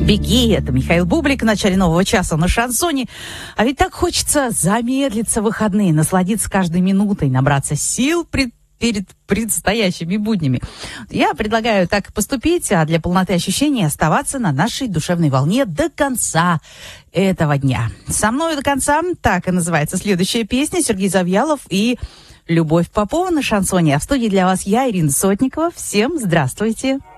«Беги» — это Михаил Бублик в начале нового часа на шансоне. А ведь так хочется замедлиться в выходные, насладиться каждой минутой, набраться сил перед предстоящими буднями. Я предлагаю так поступить, а для полноты ощущений оставаться на нашей душевной волне до конца этого дня. «Со мной до конца» — так и называется следующая песня. Сергей Завьялов и Любовь Попова на шансоне. А в студии для вас я, Ирина Сотникова. Всем здравствуйте.